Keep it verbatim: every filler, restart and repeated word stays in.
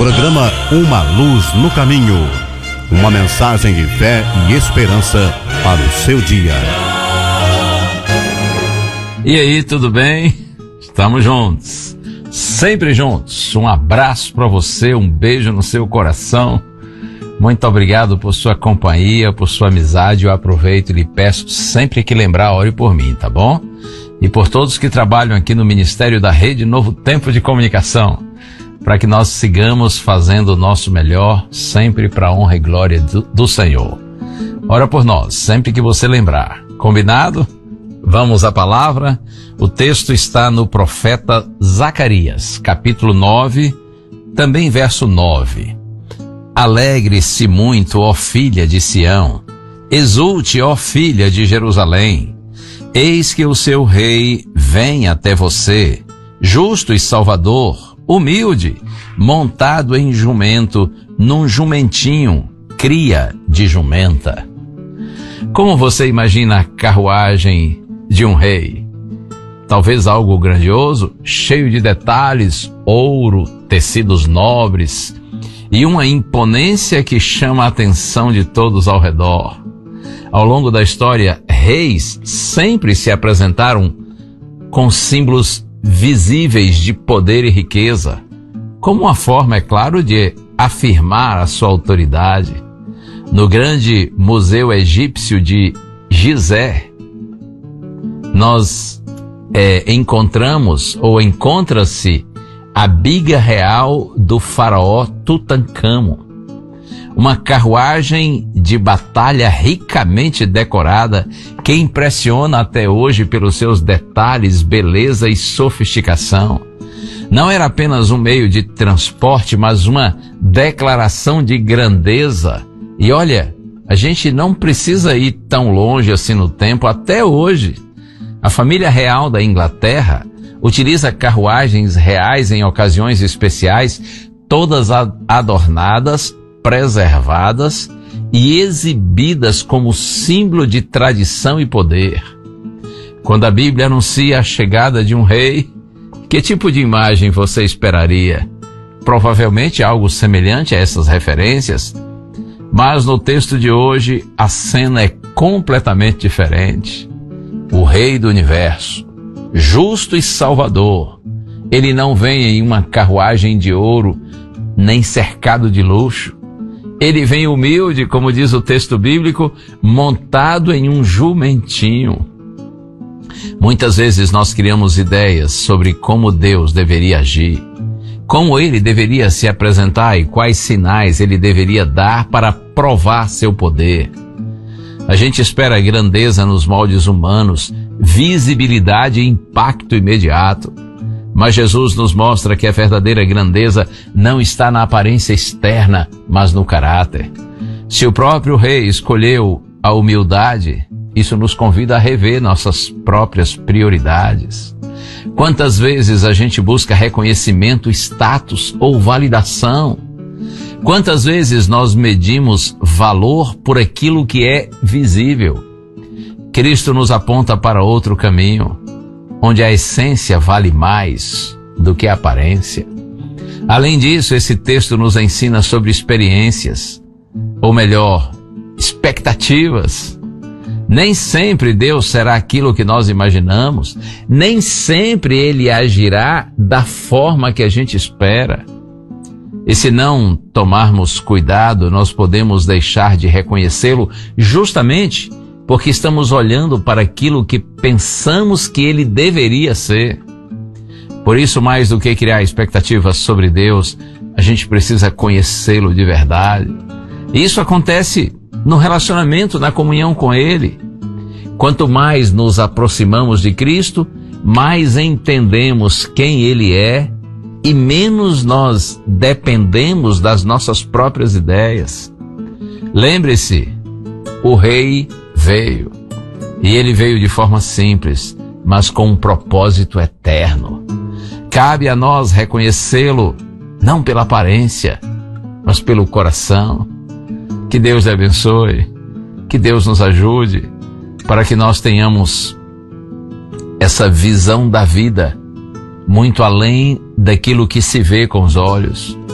Programa Uma Luz no Caminho. Uma mensagem de fé e esperança para o seu dia. E aí, tudo bem? Estamos juntos, sempre juntos. Um abraço para você, um beijo no seu coração. Muito obrigado por sua companhia, por sua amizade. Eu aproveito e lhe peço sempre que lembrar, ore por mim, tá bom? E por todos que trabalham aqui no Ministério da Rede Novo Tempo de Comunicação, para que nós sigamos fazendo o nosso melhor, sempre para a honra e glória do, do Senhor. Ora por nós, sempre que você lembrar. Combinado? Vamos à palavra. O texto está no profeta Zacarias, capítulo nove, também verso nove. Alegre-se muito, ó filha de Sião, exulte, ó filha de Jerusalém. Eis que o seu rei vem até você, justo e salvador, humilde, montado em jumento, num jumentinho, cria de jumenta. Como você imagina a carruagem de um rei? Talvez algo grandioso, cheio de detalhes, ouro, tecidos nobres e uma imponência que chama a atenção de todos ao redor. Ao longo da história, reis sempre se apresentaram com símbolos visíveis de poder e riqueza, como uma forma, é claro, de afirmar a sua autoridade. No grande museu egípcio de Gizé, nós é, encontramos, ou encontra-se, a biga real do faraó Tutancâmon, uma carruagem de batalha ricamente decorada que impressiona até hoje pelos seus detalhes, beleza e sofisticação. Não era apenas um meio de transporte, mas uma declaração de grandeza. E olha, a gente não precisa ir tão longe assim no tempo. Até hoje, a família real da Inglaterra utiliza carruagens reais em ocasiões especiais, todas adornadas, preservadas e exibidas como símbolo de tradição e poder. Quando a Bíblia anuncia a chegada de um rei, que tipo de imagem você esperaria? Provavelmente algo semelhante a essas referências, mas no texto de hoje a cena é completamente diferente. O Rei do Universo, justo e salvador, ele não vem em uma carruagem de ouro, nem cercado de luxo. Ele vem humilde, como diz o texto bíblico, montado em um jumentinho. Muitas vezes nós criamos ideias sobre como Deus deveria agir, como ele deveria se apresentar e quais sinais ele deveria dar para provar seu poder. A gente espera grandeza nos moldes humanos, visibilidade e impacto imediato. Mas Jesus nos mostra que a verdadeira grandeza não está na aparência externa, mas no caráter. Se o próprio rei escolheu a humildade, isso nos convida a rever nossas próprias prioridades. Quantas vezes a gente busca reconhecimento, status ou validação? Quantas vezes nós medimos valor por aquilo que é visível? Cristo nos aponta para outro caminho, onde a essência vale mais do que a aparência. Além disso, esse texto nos ensina sobre experiências, ou melhor, expectativas. Nem sempre Deus será aquilo que nós imaginamos, nem sempre Ele agirá da forma que a gente espera. E se não tomarmos cuidado, nós podemos deixar de reconhecê-lo justamente porque estamos olhando para aquilo que pensamos que ele deveria ser. Por isso, mais do que criar expectativas sobre Deus, a gente precisa conhecê-lo de verdade. E isso acontece no relacionamento, na comunhão com Ele. Quanto mais nos aproximamos de Cristo, mais entendemos quem Ele é e menos nós dependemos das nossas próprias ideias. Lembre-se, o Rei veio, e ele veio de forma simples, mas com um propósito eterno. Cabe a nós reconhecê-lo, não pela aparência, mas pelo coração. Que Deus lhe abençoe, que Deus nos ajude, para que nós tenhamos essa visão da vida, muito além daquilo que se vê com os olhos.